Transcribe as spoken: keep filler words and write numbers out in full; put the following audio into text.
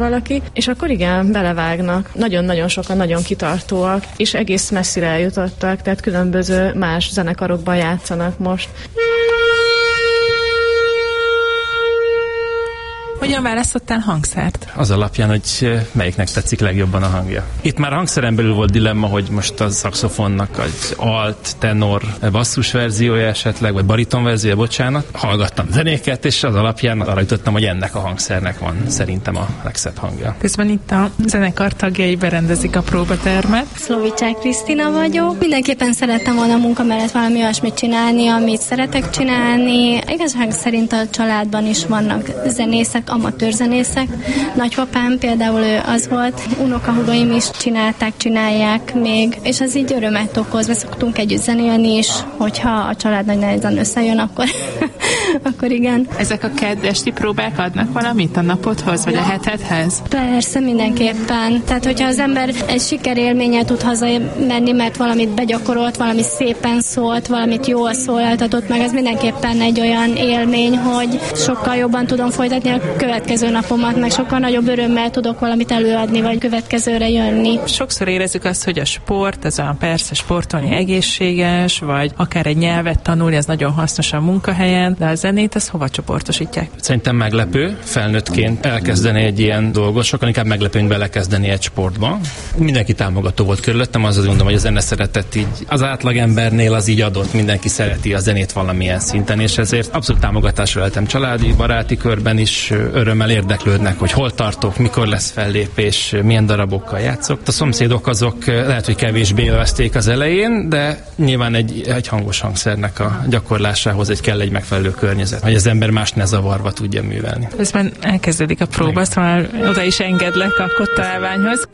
valaki, és akkor igen, belevágnak. Nagyon-nagyon sokan nagyon kitartóak, és egész messzire eljutottak, tehát különböző más zenekarokban játszanak most. Hogyan választottál hangszert? Az alapján, hogy melyiknek tetszik legjobban a hangja. Itt már a hangszeren belül volt dilemma, hogy most a szaxofonnak az alt, tenor, basszus verziója esetleg, vagy bariton verziója, bocsánat. Hallgattam zenéket, és az alapján arra jutottam, hogy ennek a hangszernek van szerintem a legszebb hangja. Közben itt a zenekar tagjai berendezik a próbatermet. Szlovicsák Krisztina vagyok. Mindenképpen szerettem volna a munka mellett valami olyasmit csinálni, amit szeretek csinálni. Igazság szerint a családban is vannak zenészek, amatőr zenészek. Nagypapám például ő az volt, unokahúgaim is csinálták, csinálják még, és az így örömet okoz, mert szoktunk együtt zenélni is, hogyha a család nagy nehezen összejön, akkor, akkor igen. Ezek a kedd esti próbák adnak valamit a napodhoz, vagy a hetedhez? Persze, mindenképpen. Tehát, hogyha az ember egy sikerélménnyel tud hazamenni, mert valamit begyakorolt, valami szépen szólt, valamit jól szólaltatott meg, ez mindenképpen egy olyan élmény, hogy sokkal jobban tudom folytatni a következő napomat, meg sokkal nagyobb örömmel tudok valamit előadni, vagy következőre jönni. Sokszor érezzük azt, hogy a sport, ez a persze sportolni egészséges, vagy akár egy nyelvet tanulni, ez nagyon hasznos a munkahelyen, de a zenét, ezt hova csoportosítják? Szerintem meglepő felnőttként elkezdeni egy ilyen dolgot, sokkal inkább meglepő, mint belekezdeni egy sportba. Mindenki támogató volt körülöttem, az gondolom, hogy a zene szeretet így az átlagembernél az így adott, mindenki szereti a zenét valamilyen szinten, és ezért abszolút támogatásra lehetem családi, baráti körben is örömmel érdeklődnek, hogy hol tartok, mikor lesz fellépés, milyen darabokkal játszok. A szomszédok azok lehet, hogy kevésbé élvezték az elején, de nyilván egy, egy hangos hangszernek a gyakorlásához egy kell egy megfelelő környezet, hogy az ember más ne zavarva tudja művelni. Közben elkezdődik a próba, szóval oda is engedlek a kottaláványhoz.